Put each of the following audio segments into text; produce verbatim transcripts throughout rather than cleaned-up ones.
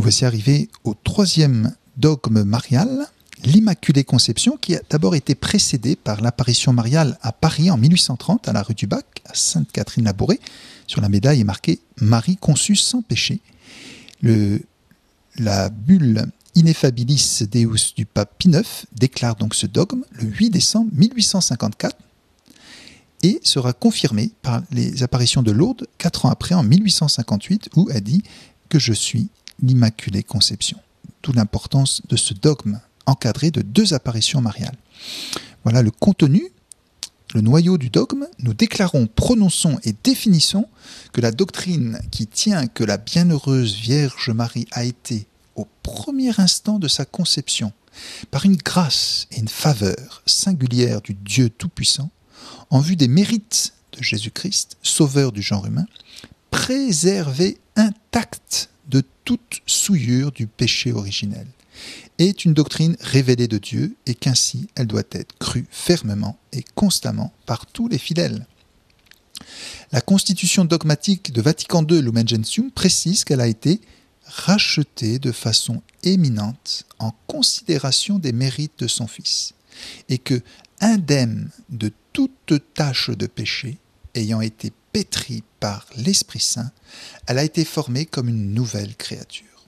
voici arrivés au troisième dogme marial, l'Immaculée Conception, qui a d'abord été précédée par l'apparition mariale à Paris en mille huit cent trente, à la rue du Bac, à Sainte-Catherine-la-Bourrée. Sur la médaille est marqué « Marie conçue sans péché ». Le, la bulle Ineffabilis Deus du pape Pie neuf déclare donc ce dogme le huit décembre mille huit cent cinquante-quatre et sera confirmé par les apparitions de Lourdes quatre ans après, en mille huit cent cinquante-huit, où elle dit que je suis l'Immaculée Conception. D'où l'importance de ce dogme encadré de deux apparitions mariales. Voilà le contenu, le noyau du dogme. Nous déclarons, prononçons et définissons que la doctrine qui tient que la bienheureuse Vierge Marie a été, au premier instant de sa conception, par une grâce et une faveur singulière du Dieu Tout-Puissant, en vue des mérites de Jésus-Christ, sauveur du genre humain, préservée intacte de toute souillure du péché originel, est une doctrine révélée de Dieu et qu'ainsi elle doit être crue fermement et constamment par tous les fidèles. La constitution dogmatique de Vatican deux, Lumen Gentium, précise qu'elle a été rachetée de façon éminente en considération des mérites de son Fils et que, indemne de toute tâche de péché, ayant été pétrie par l'Esprit Saint, elle a été formée comme une nouvelle créature.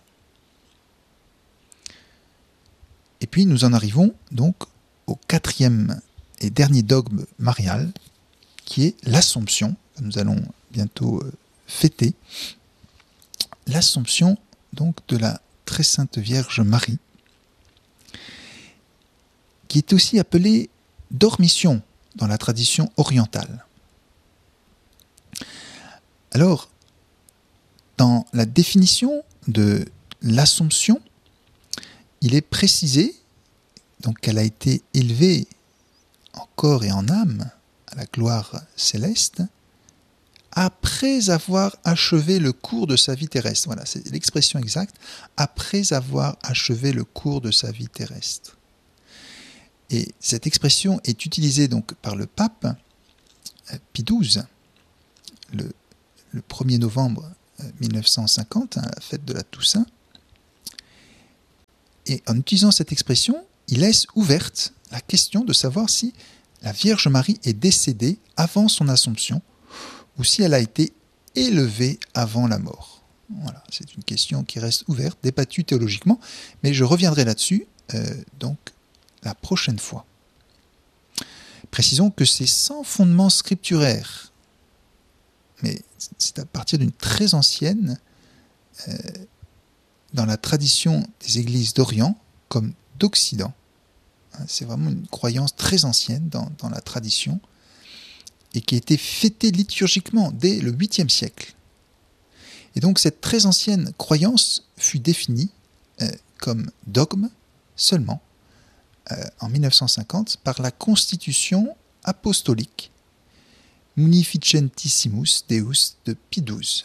Et puis nous en arrivons donc au quatrième et dernier dogme marial, qui est l'Assomption, que nous allons bientôt fêter. L'Assomption donc de la Très Sainte Vierge Marie, qui est aussi appelée Dormition dans la tradition orientale. Alors, dans la définition de l'Assomption, il est précisé donc qu'elle a été élevée en corps et en âme à la gloire céleste après avoir achevé le cours de sa vie terrestre. Voilà, c'est l'expression exacte, après avoir achevé le cours de sa vie terrestre. Et cette expression est utilisée donc par le pape Pie douze, le, le premier novembre mille neuf cent cinquante, à la fête de la Toussaint. Et en utilisant cette expression, il laisse ouverte la question de savoir si la Vierge Marie est décédée avant son Assomption ou si elle a été élevée avant la mort. Voilà, c'est une question qui reste ouverte, débattue théologiquement, mais je reviendrai là-dessus euh, donc la prochaine fois. Précisons que c'est sans fondement scripturaire, mais c'est à partir d'une très ancienne, euh, dans la tradition des églises d'Orient comme d'Occident. C'est vraiment une croyance très ancienne dans, dans la tradition et qui a été fêtée liturgiquement dès le huitième siècle. Et donc cette très ancienne croyance fut définie euh, comme dogme seulement euh, en mille neuf cent cinquante par la Constitution apostolique Munificentissimus Deus de Pie douze.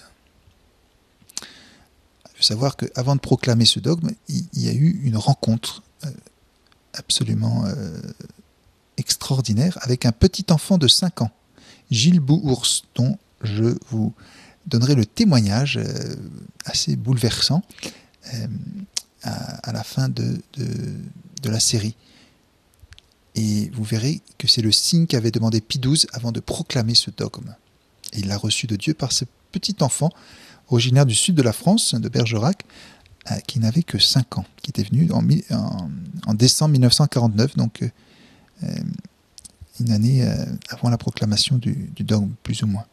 Il faut savoir qu'avant de proclamer ce dogme, il y a eu une rencontre euh, absolument euh, extraordinaire avec un petit enfant de cinq ans, Gilles Bouhours, dont je vous donnerai le témoignage euh, assez bouleversant euh, à, à la fin de, de, de la série. Et vous verrez que c'est le signe qu'avait demandé Pie douze avant de proclamer ce dogme. Et il l'a reçu de Dieu par ce petit enfant, originaire du sud de la France, de Bergerac, euh, qui n'avait que cinq ans, qui était venu en, en, en décembre mille neuf cent quarante-neuf, donc euh, une année euh, avant la proclamation du, du dogme, plus ou moins.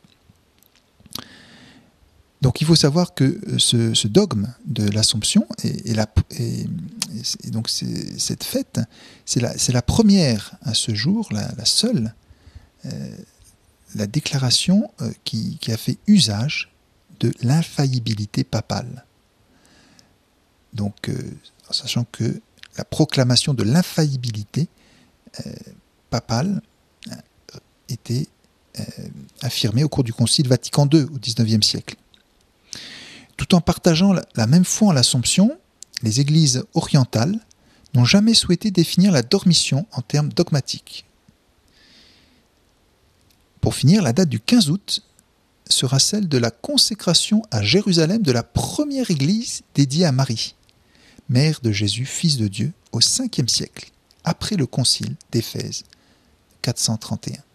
Donc il faut savoir que ce, ce dogme de l'Assomption et, et, la, et, et donc c'est, cette fête, c'est la, c'est la première à ce jour, la, la seule, euh, la déclaration euh, qui, qui a fait usage de l'infaillibilité papale. Donc, euh, en sachant que la proclamation de l'infaillibilité euh, papale euh, était euh, affirmée au cours du Concile Vatican deux au dix-neuvième siècle. Tout en partageant la, la même foi en l'Assomption, les églises orientales n'ont jamais souhaité définir la dormition en termes dogmatiques. Pour finir, la date du quinze août sera celle de la consécration à Jérusalem de la première église dédiée à Marie, mère de Jésus, fils de Dieu, au cinquième siècle, après le concile d'Éphèse, quatre cent trente et un.